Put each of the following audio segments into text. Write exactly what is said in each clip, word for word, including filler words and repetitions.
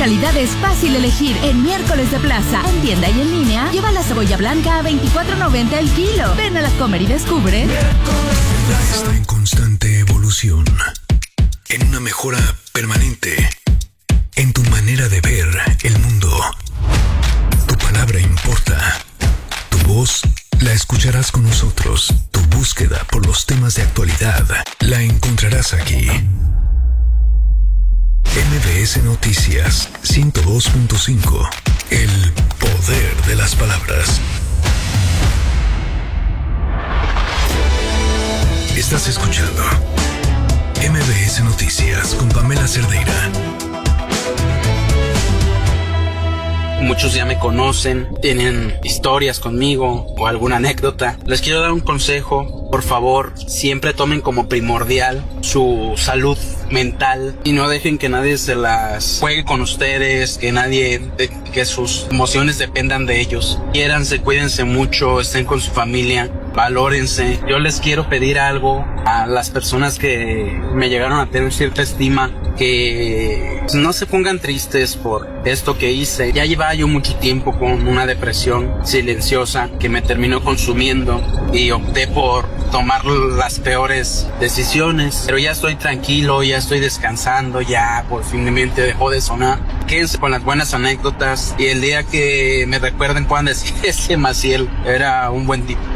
calidad es fácil elegir. En Miércoles de Plaza, en tienda y en línea, lleva la cebolla blanca a veinticuatro noventa el kilo. Ven a la Comer y descubre. Está en constante evolución, en una mejora permanente, en tu manera de ver el mundo. Tu palabra importa. Tu voz la escucharás con nosotros. Tu búsqueda por los temas de actualidad la encontrarás aquí. M B S Noticias ciento dos punto cinco. El poder de las palabras. Estás escuchando M B S Noticias con Pamela Cerdeira. Muchos ya me conocen, tienen historias conmigo o alguna anécdota. Les quiero dar un consejo. Por favor, siempre tomen como primordial su salud mental y no dejen que nadie se las juegue con ustedes, que nadie, de, que sus emociones dependan de ellos. Quiéranse, cuídense mucho, estén con su familia, valórense. Yo les quiero pedir algo a las personas que me llegaron a tener cierta estima, que no se pongan tristes por esto que hice. Ya llevaba yo mucho tiempo con una depresión silenciosa que me terminó consumiendo y opté por tomar las peores decisiones, pero ya estoy tranquilo, ya estoy descansando, ya por fin mi mente dejó de sonar. Quédense con las buenas anécdotas y el día que me recuerden puedan decir, ese Maciel era un buen tipo.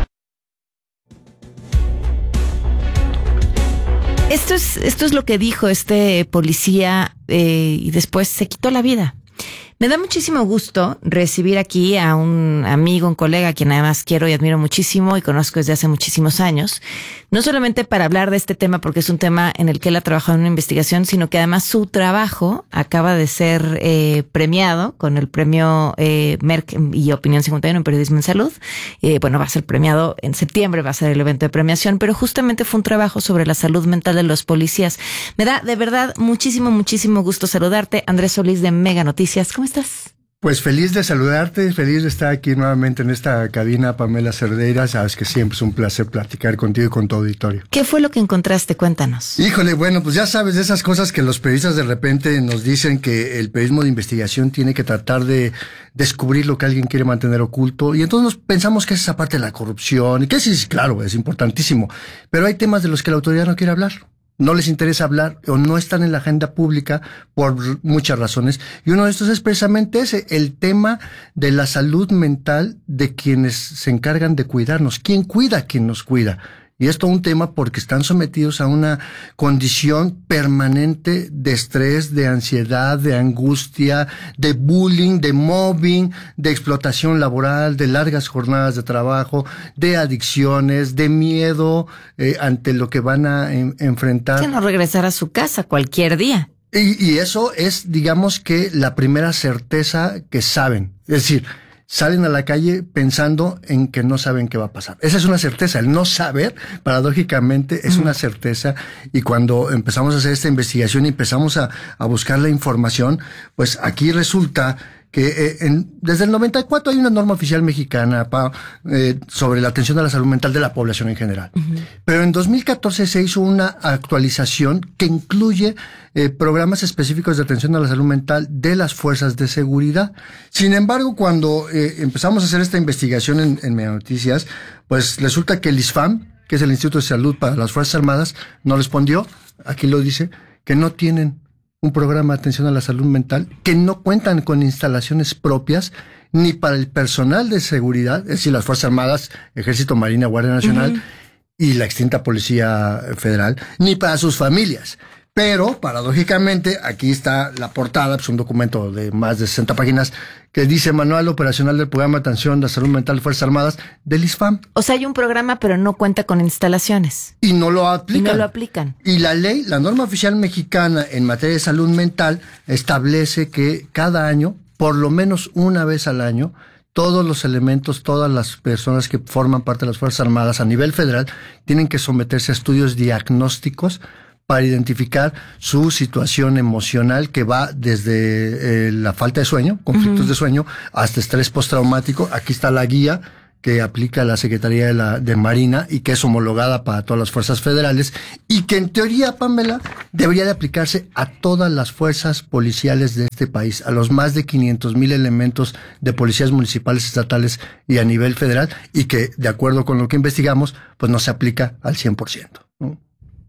Esto es, esto es lo que dijo este policía eh, y después se quitó la vida. Me da muchísimo gusto recibir aquí a un amigo, un colega, a quien además quiero y admiro muchísimo y conozco desde hace muchísimos años. No solamente para hablar de este tema, porque es un tema en el que él ha trabajado en una investigación, sino que además su trabajo acaba de ser eh, premiado con el premio eh, Merck y Opinión cincuenta y uno en Periodismo en Salud. Eh, bueno, va a ser premiado en septiembre, va a ser el evento de premiación, pero justamente fue un trabajo sobre la salud mental de los policías. Me da de verdad muchísimo, muchísimo gusto saludarte. Andrés Solís de Mega Noticias. ¿Cómo estás? Pues feliz de saludarte, feliz de estar aquí nuevamente en esta cabina, Pamela Cerdeira. Sabes que siempre es un placer platicar contigo y con tu auditorio. ¿Qué fue lo que encontraste? Cuéntanos. Híjole, bueno, pues ya sabes de esas cosas que los periodistas de repente nos dicen que el periodismo de investigación tiene que tratar de descubrir lo que alguien quiere mantener oculto. Y entonces nos pensamos que es esa parte de la corrupción, y que sí, claro, es importantísimo. Pero hay temas de los que la autoridad no quiere hablar. No les interesa hablar o no están en la agenda pública por muchas razones. Y uno de estos es precisamente ese, el tema de la salud mental de quienes se encargan de cuidarnos. ¿Quién cuida a quien nos cuida? Y es todo un tema porque están sometidos a una condición permanente de estrés, de ansiedad, de angustia, de bullying, de mobbing, de explotación laboral, de largas jornadas de trabajo, de adicciones, de miedo eh, ante lo que van a en, enfrentar. Que no regresar a su casa cualquier día. Y, y eso es, digamos que, la primera certeza que saben. Es decir, salen a la calle pensando en que no saben qué va a pasar. Esa es una certeza. El no saber, paradójicamente, es una certeza. Y cuando empezamos a hacer esta investigación y empezamos a, a buscar la información, pues aquí resulta que eh, en, desde el noventa y cuatro hay una norma oficial mexicana pa, eh, sobre la atención a la salud mental de la población en general. Uh-huh. Pero en dos mil catorce se hizo una actualización que incluye eh, programas específicos de atención a la salud mental de las fuerzas de seguridad. Sin embargo, cuando eh, empezamos a hacer esta investigación en, en Mega Noticias, pues resulta que el ISFAM, que es el Instituto de Salud para las Fuerzas Armadas, no respondió, aquí lo dice, que no tienen un programa de atención a la salud mental, que no cuentan con instalaciones propias ni para el personal de seguridad, es decir, las Fuerzas Armadas, Ejército, Marina, Guardia Nacional uh-huh. y la extinta Policía Federal, ni para sus familias. Pero, paradójicamente, aquí está la portada, es un documento de más de sesenta páginas, que dice Manual Operacional del Programa de Atención a la Salud Mental de Fuerzas Armadas del ISFAM. O sea, hay un programa, pero no cuenta con instalaciones. Y no lo aplican. Y no lo aplican. Y la ley, la norma oficial mexicana en materia de salud mental, establece que cada año, por lo menos una vez al año, todos los elementos, todas las personas que forman parte de las Fuerzas Armadas a nivel federal, tienen que someterse a estudios diagnósticos para identificar su situación emocional, que va desde eh, la falta de sueño, conflictos uh-huh. de sueño, hasta estrés postraumático. Aquí está la guía que aplica la Secretaría de, la, de Marina y que es homologada para todas las fuerzas federales y que en teoría, Pamela, debería de aplicarse a todas las fuerzas policiales de este país, a los más de quinientos mil elementos de policías municipales, estatales y a nivel federal, y que, de acuerdo con lo que investigamos, pues no se aplica al cien por ciento, ¿no?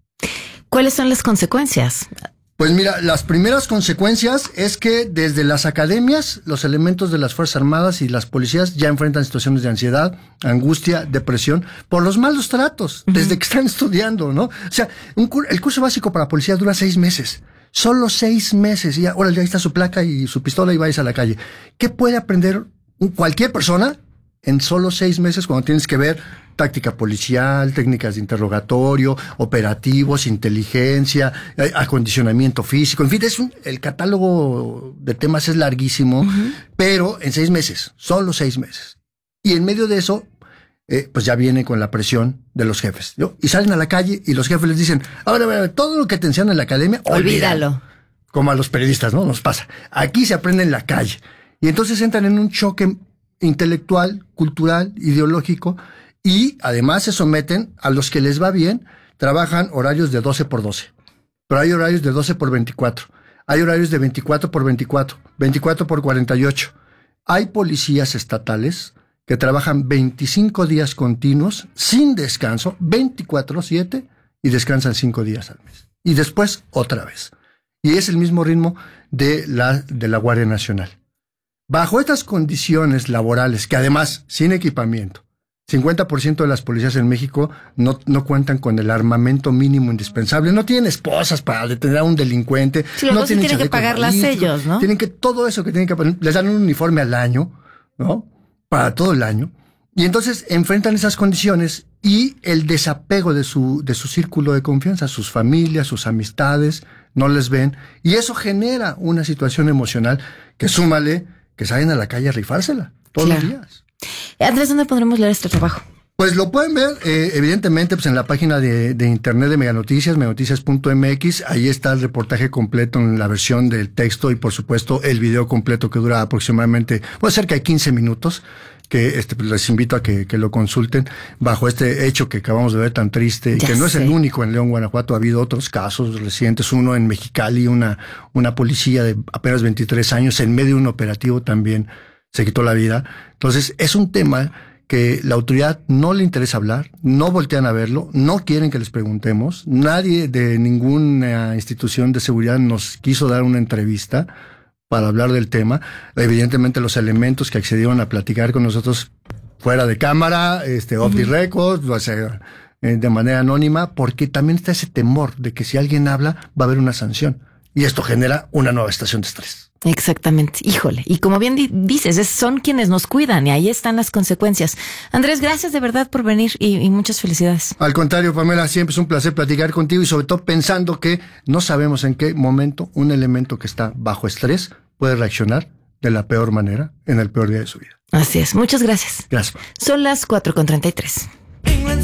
¿Cuáles son las consecuencias? Pues mira, las primeras consecuencias es que desde las academias, los elementos de las Fuerzas Armadas y las policías ya enfrentan situaciones de ansiedad, angustia, depresión, por los malos tratos, uh-huh. desde que están estudiando, ¿no? O sea, un cur- el curso básico para policía dura seis meses. Solo seis meses. Y ahora ya está su placa y su pistola y vais a la calle. ¿Qué puede aprender cualquier persona en solo seis meses cuando tienes que ver táctica policial, técnicas de interrogatorio, operativos, inteligencia, acondicionamiento físico? En fin, es un, el catálogo de temas es larguísimo, uh-huh. pero en seis meses, solo seis meses. Y en medio de eso, eh, pues ya viene con la presión de los jefes, ¿no? Y salen a la calle y los jefes les dicen, ahora, a ver, todo lo que te enseñan en la academia, olvídalo. olvídalo. Como a los periodistas, ¿no? Nos pasa. Aquí se aprende en la calle. Y entonces entran en un choque intelectual, cultural, ideológico, y además se someten a los que les va bien, trabajan horarios de doce por doce, pero hay horarios de doce por veinticuatro, hay horarios de veinticuatro por veinticuatro, veinticuatro por cuarenta y ocho. Hay policías estatales que trabajan veinticinco días continuos, sin descanso, veinticuatro siete, y descansan cinco días al mes. Y después otra vez. Y es el mismo ritmo de la, de la Guardia Nacional. Bajo estas condiciones laborales, que además, sin equipamiento, cincuenta por ciento de las policías en México no, no cuentan con el armamento mínimo indispensable, no tienen esposas para detener a un delincuente, sí, no tienen, tienen que pagarlas ellos, ¿no? Tienen que, todo eso que tienen que, les dan un uniforme al año, ¿no? Para todo el año. Y entonces enfrentan esas condiciones y el desapego de su, de su círculo de confianza, sus familias, sus amistades, no les ven. Y eso genera una situación emocional que súmale que salen a la calle a rifársela todos claro. los días. Andrés, ¿dónde podremos leer este trabajo? Pues lo pueden ver, eh, evidentemente, pues en la página de, de internet de Meganoticias, meganoticias punto m x. Ahí está el reportaje completo en la versión del texto y, por supuesto, el video completo que dura aproximadamente, pues cerca de quince minutos, que este, pues, les invito a que, que lo consulten bajo este hecho que acabamos de ver tan triste, y que no sé. es el único en León, Guanajuato. Ha habido otros casos recientes, uno en Mexicali, una, una policía de apenas veintitrés años, en medio de un operativo también se quitó la vida. Entonces, es un tema que la autoridad no le interesa hablar, no voltean a verlo, no quieren que les preguntemos. Nadie de ninguna institución de seguridad nos quiso dar una entrevista para hablar del tema. Evidentemente, los elementos que accedieron a platicar con nosotros fuera de cámara, este, off the record, o sea, de manera anónima, porque también está ese temor de que si alguien habla, va a haber una sanción. Y esto genera una nueva estación de estrés. Exactamente, híjole. Y como bien di- dices, es, son quienes nos cuidan y ahí están las consecuencias. Andrés, gracias de verdad por venir y, y muchas felicidades. Al contrario, Pamela, siempre es un placer platicar contigo y sobre todo pensando que no sabemos en qué momento un elemento que está bajo estrés puede reaccionar de la peor manera en el peor día de su vida. Así es, muchas gracias. Gracias. Son las cuatro con treinta y tres.